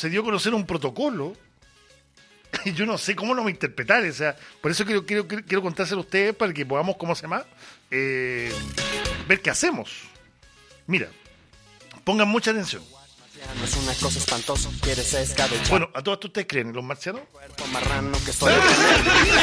se dio a conocer un protocolo y yo no sé cómo lo voy a interpretar, o sea, por eso quiero contárselo a ustedes para que podamos, ¿cómo se llama? Ver qué hacemos. Mira, pongan mucha atención. No es una cosa espantosa, quieres escabechar. Bueno, a todos ustedes creen en los marcianos. Cuerpo marrano que soy.